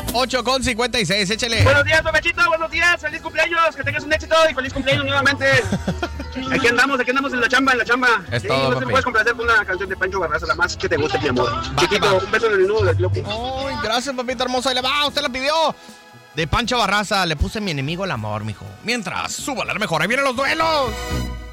8:56, échale. Buenos días, Pepechito, buenos días, feliz cumpleaños, que tengas un éxito y feliz cumpleaños nuevamente. Aquí andamos en la chamba. Es sí, todo, no te papi. puedes complacer con una canción de Pancho Barraza, la más que te guste, mi amor. Va, Chiquito, va. un beso en el nudo del globo. Ay, gracias, papita hermosa. Ahí le va, usted la pidió. De Pancho Barraza, le puse mi enemigo el amor, mijo. Mientras, súbala mejor, ahí vienen los duelos.